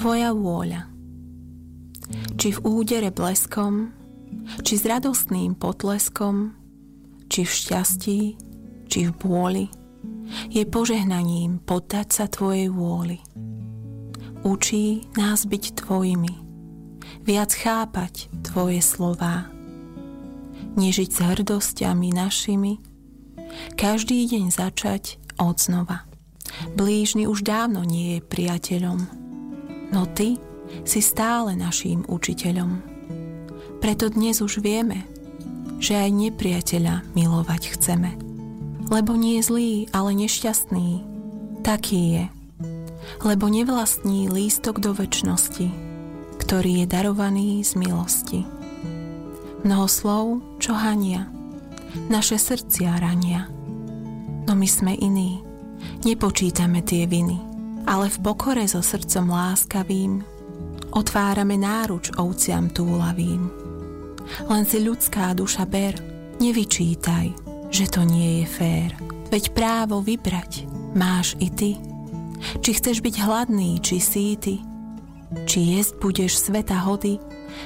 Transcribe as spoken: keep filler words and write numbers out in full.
tvoja vôľa. Či v údere bleskom, či s radostným potleskom, či v šťastí, či v bôli, je požehnaním poddať sa tvojej vôli. Učí nás byť tvojimi, viac chápať tvoje slová, nežiť s hrdosťami našimi, každý deň začať od znova. Blížny už dávno nie je priateľom, no ty si stále naším učiteľom. Preto dnes už vieme, že aj nepriateľa milovať chceme. Lebo nie je zlý, ale nešťastný, taký je. Lebo nevlastní lístok do večnosti, ktorý je darovaný z milosti. Mnoho slov, čo hania, naše srdcia rania. No my sme iní, nepočítame tie viny, ale v pokore so srdcom láskavým otvárame náruč ovciam túlavým. Len si ľudská duša ber, nevyčítaj, že to nie je fér. Veď právo vybrať máš i ty. Či chceš byť hladný, či síty, či jesť budeš sveta hody,